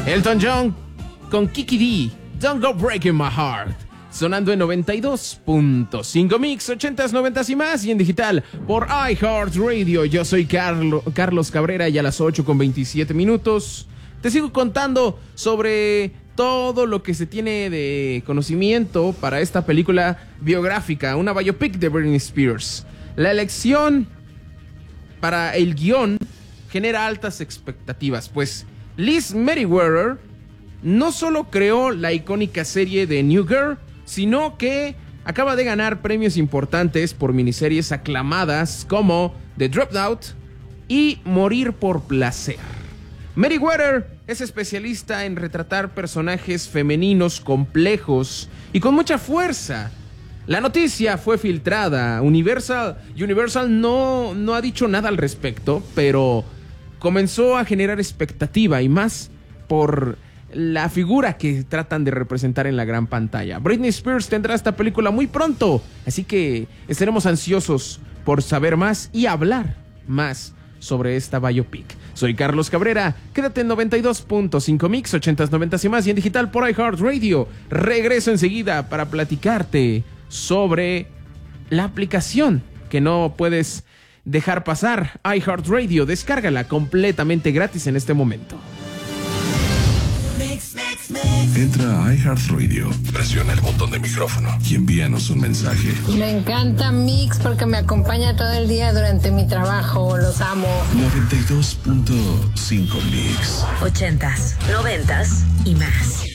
Elton John con Kiki D, Don't Go Breaking My Heart. Sonando en 92.5 Mix, 80s, 90s y más, y en digital por iHeartRadio. Yo soy Carlos Cabrera y a las 8:27 te sigo contando sobre todo lo que se tiene de conocimiento para esta película biográfica, una biopic de Britney Spears. La elección para el guión genera altas expectativas, pues Liz Meriwether no solo creó la icónica serie de New Girl, sino que acaba de ganar premios importantes por miniseries aclamadas como The Dropout y Morir por Placer. Meriwether es especialista en retratar personajes femeninos complejos y con mucha fuerza. La noticia fue filtrada. Universal no ha dicho nada al respecto, pero comenzó a generar expectativa y más por la figura que tratan de representar en la gran pantalla. Britney Spears tendrá esta película muy pronto, así que estaremos ansiosos por saber más y hablar más sobre esta biopic. Soy Carlos Cabrera, quédate en 92.5 Mix, 80s, 90s y más, y en digital por iHeartRadio. Regreso enseguida para platicarte sobre la aplicación que no puedes dejar pasar, iHeartRadio. Descárgala completamente gratis en este momento. Entra a iHeartRadio, presiona el botón de micrófono y envíanos un mensaje. Me encanta Mix porque me acompaña todo el día durante mi trabajo. Los amo. 92.5 Mix. 80s, 90s y más.